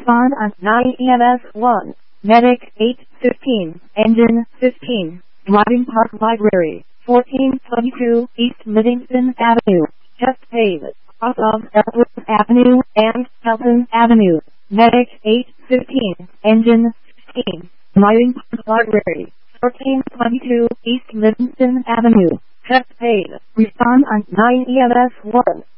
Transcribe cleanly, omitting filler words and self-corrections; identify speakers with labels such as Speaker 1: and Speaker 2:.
Speaker 1: Respond on 9 EMS 1. Medic 815. Engine 15. Driving Park Library. 1422 East Livingston Avenue. Chest Pave. Cross of Ellsworth Avenue and Felton Avenue. Medic 815. Engine 16. Driving Park Library. 1422 East Livingston Avenue. Chest Pave. Respond on 9 EMS 1.